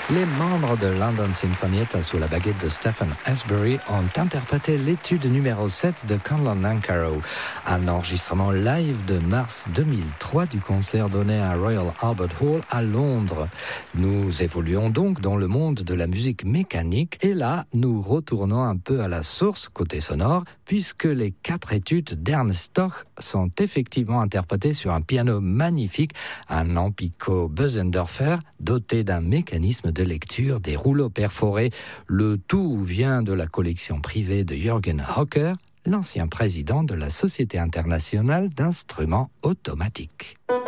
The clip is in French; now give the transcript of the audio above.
Les membres de London Sinfonietta sous la baguette de Stephen Asbury ont interprété l'étude numéro 7 de Conlon Nancarrow, un enregistrement live de mars 2003 du concert donné à Royal Albert Hall à Londres. Nous évoluons donc dans le monde de la musique mécanique et là, nous retournons un peu à la source côté sonore puisque les 4 études d'Ernst Stoch sont effectivement interprétées sur un piano magnifique, un Ampico Bösendorfer doté d'un mécanisme de lecture des rouleaux perforés. Le tout vient de la collection privée de Jürgen Hocker, l'ancien président de la Société internationale d'instruments automatiques.